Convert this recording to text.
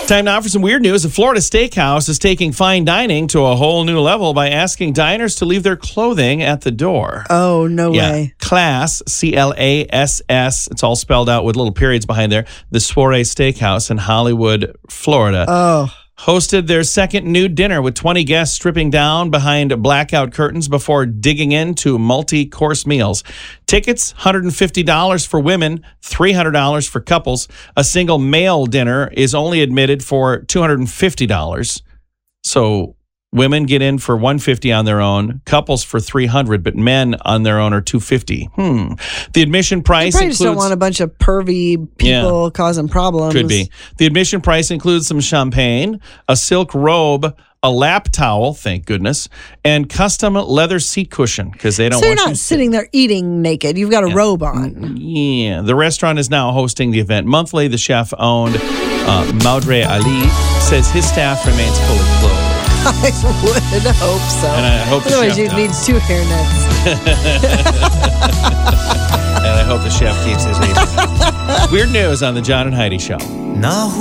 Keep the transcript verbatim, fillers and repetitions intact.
Time now for some weird news. A Florida steakhouse is taking fine dining to a whole new level by asking diners to leave their clothing at the door. Oh, no yeah. way. Class, C L A S S, it's all spelled out with little periods behind there. The Soiree Steakhouse in Hollywood, Florida. Oh. Hosted their second nude dinner with twenty guests stripping down behind blackout curtains before digging into multi-course meals. Tickets, one hundred fifty dollars for women, three hundred dollars for couples. A single male dinner is only admitted for two hundred fifty dollars. So women get in for one hundred fifty dollars on their own, couples for three hundred dollars, but men on their own are two hundred fifty dollars. Hmm. The admission price You probably includes... just don't want a bunch of pervy people Yeah. causing problems. Could be. The admission price includes some champagne, a silk robe, a lap towel, thank goodness, and custom leather seat cushion because they don't So you're want not you sitting there eating naked. You've got a robe on. Yeah. The restaurant is now hosting the event monthly. The chef-owned uh, Maudre Ali says his staff remains fully clothed. I would hope so. And I hope the Otherwise, chef you'd does. need two hairnets. And I hope the chef keeps his apron. Weird news on the John and Heidi Show. Now